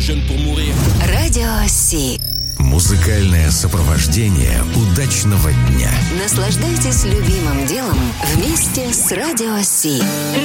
jeune pour mourir. Радио Си. Музыкальное сопровождение удачного дня. Наслаждайтесь любимым делом вместе с Радио Си.